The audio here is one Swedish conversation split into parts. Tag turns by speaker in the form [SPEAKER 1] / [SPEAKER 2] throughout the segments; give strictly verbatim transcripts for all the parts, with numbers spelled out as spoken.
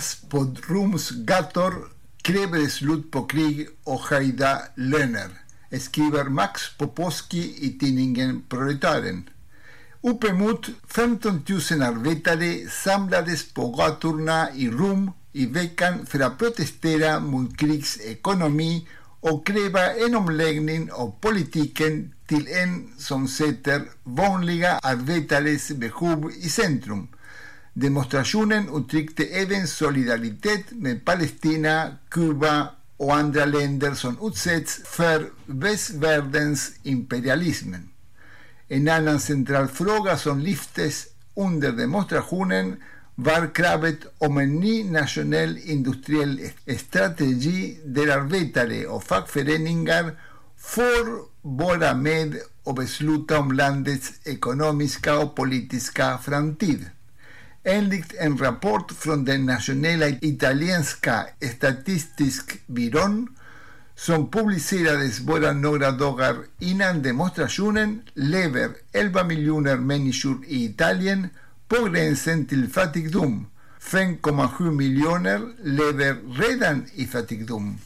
[SPEAKER 1] Max Podrums Gator kräver slut på krig och höjda löner, skriver Max Poposki i tidningen Proletaren. Uppemot femton tusen arbetare samlades på gatorna i Rom i veckan för att protestera mot krigsekonomi och kräva en omläggning av politiken till en som sätter vanliga arbetares behov i centrum. Demonstrationen uttryckte även solidaritet med Palestina, Kuba och andra länder som utsätts för västvärldens imperialism. En annan central fråga som lyftes under demonstrationen var kravet om en ny nationell industriell strategi där arbetare och fackföreningar får vara med och besluta om landets ekonomiska och politiska framtid. Enligt en rapport från den nationella italienska statistiska byrån som publicerades bara några dagar innan demonstrationen lever elva miljoner människor i Italien på gränsen till fattigdom. fem komma sju miljoner lever redan i fattigdom.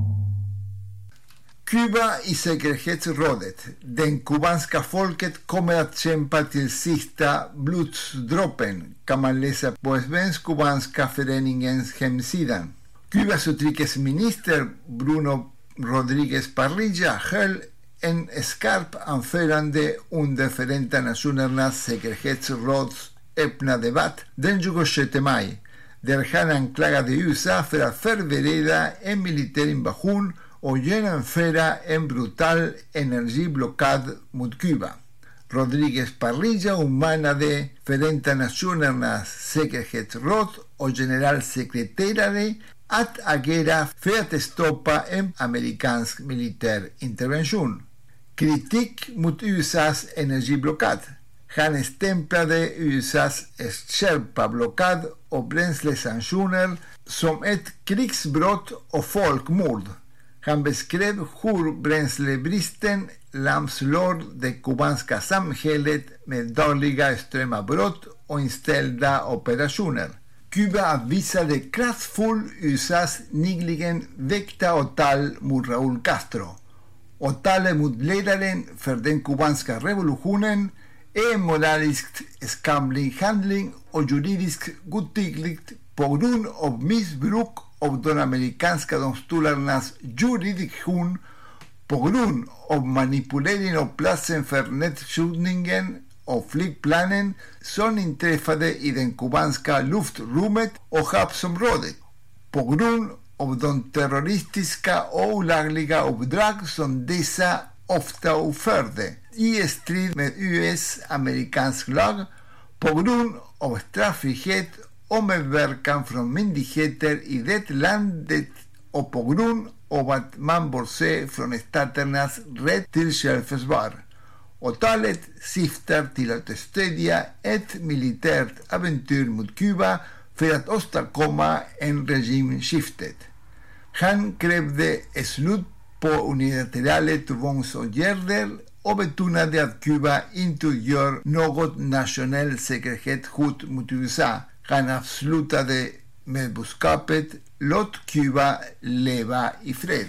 [SPEAKER 1] Kuba i säkerhetsrådet. Den kubanska folket kommer att kämpa till sista blodsdroppen, kan man läsa på Svensk-kubanska föreningens hemsida. Kubas utrikesminister Bruno Rodríguez Parrilla höll en skarp anförande under Förenta Nationernas säkerhetsråds öppna debatt den tjugosjätte maj, där han anklagade U S A för att förbereda en militär invasion och genomföra en brutal energiblockad mot Kuba. Rodríguez Parrilla uppmanade Förenta Nationernas säkerhetsråd och generalsekreterare att agera för att stoppa en amerikansk militär intervention. Kritik mot U S A:s energiblockad. Han stämplade U S A:s skärpa blockad och bränslesanktioner som ett krigsbrott och folkmord. Han beskrev hur bränslebristen lamslår det kubanska samhället med dagliga strömavbrott och inställda operationer. Kuba avvisade kraftfullt U S A:s nyligen väckta åtal mot Raúl Castro. Åtalet mot ledaren för den kubanska revolutionen är en moraliskt skamlig handling och juridiskt godtyckligt på grund av missbruk av de amerikanska domstolarnas jurisdiktion, på grund av manipulering av platsen för nedskjutningen och flygplanen som inträffade i den kubanska luftrummet och havsområdet, på grund av de terroristiska och olagliga uppdrag som dessa ofta utförde i strid med U S-amerikansk lag, på grund av straffrihet och medverkan från myndigheter i det landet och på grund av att man bortser från staternas rätt till självförsvar. Åtalet syftar till att stödja ett militärt äventyr mot Kuba för att åstadkomma en regimskifte. Han krävde slut på unilaterala tvångsåtgärder och betonade att Kuba inte gör något nationellt säkerhetshot mot U S A. Han avslutade med budskapet "Låt Kuba leva i fred".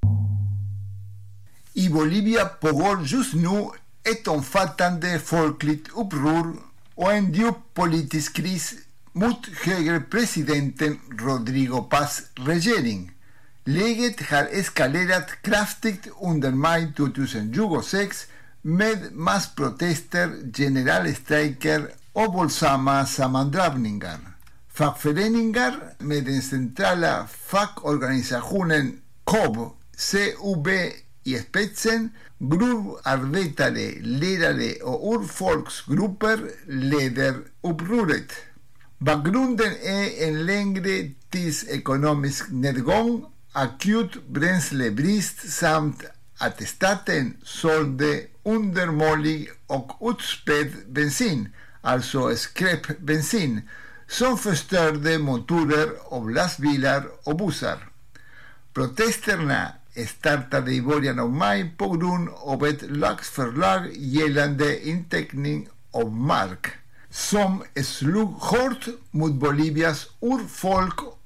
[SPEAKER 1] I Bolivia pågår just nu ett omfattande folkligt uppror och en djup politisk kris mot högerpresidenten Rodrigo Paz regering. Läget har eskalerat kraftigt under maj tjugohundratjugosex med massprotester, generalstrejker och våldsamma sammandrabbningar. Fackföreningar med den centrala fackorganisationen C O B, C U B i spetsen, gruvarbetare, ledare och urfolksgrupper leder upproret. Bakgrunden är en längre tids ekonomisk nedgång, akut bränslebrist samt att staten sålde undermålig och utspädd bensin, alltså skräpbensin, som förstörde motorer av lastbilar och bussar. Protesterna startade i början av maj på grund av ett lagförslag gällande inteckning av mark som slog hårt mot Bolivias urfolk